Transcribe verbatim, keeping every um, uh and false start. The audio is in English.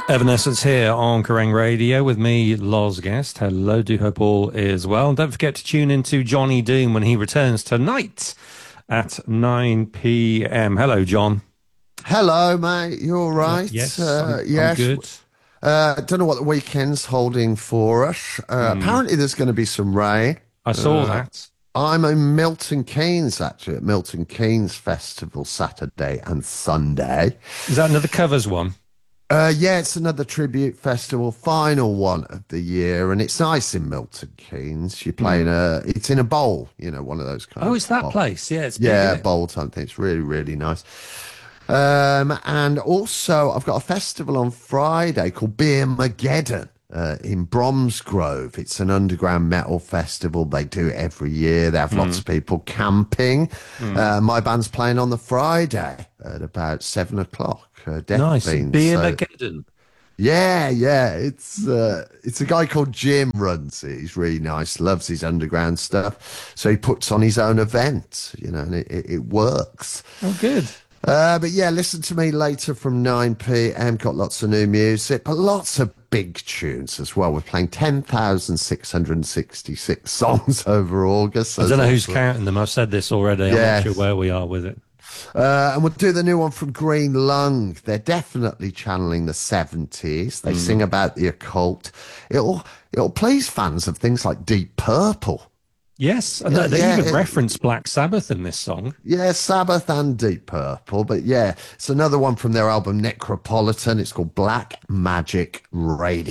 Evanescence here on Kerrang Radio with me, Loz Guest. Hello, do hope all is well. And don't forget to tune into Johnny Doom when he returns tonight at nine p m. Hello, John. Hello, mate. You all Uh, right? yes, Uh, I'm, I'm yes. good. Uh, don't know what the weekend's holding for us. Uh, Apparently, there's going to be some rain. I saw that. I'm in Milton Keynes, actually, at Milton Keynes Festival Saturday and Sunday. Is that another covers one? Uh, yeah, it's another tribute festival, final one of the year, and it's nice in Milton Keynes. You're playing a, it's in a bowl, you know, one of those kind Oh, of it's that bowls. place. Yeah, it's big, Yeah, isn't it? bowl something. It's really, really nice. Um, and also, I've got a festival on Friday called Beer Mageddon uh, in Bromsgrove. It's an underground metal festival. They do it every year. They have lots of people camping. Uh, my band's playing on the Friday at about seven o'clock. Uh, Death Nice. Beans, Beer so- Mageddon. yeah, yeah. It's uh, it's a guy called Jim runs it. He's really nice, loves his underground stuff. So he puts on his own event, you know, and it, it, it works. Oh, good. Uh, but yeah, listen to me later from nine p m. Got lots of new music, but lots of big tunes as well. We're playing ten thousand six hundred sixty-six songs over August. I don't know who's counting them. I've said this already. I'm Yes. not sure where we are with it. Uh, and we'll do the new one from Green Lung. They're definitely channeling the seventies. They sing about the occult. It'll it'll please fans of things like Deep Purple. Yes, and they yeah, even it- reference Black Sabbath in this song. Yeah, Sabbath and Deep Purple. But yeah, it's another one from their album Necropolitan. It's called Black Magic Radio.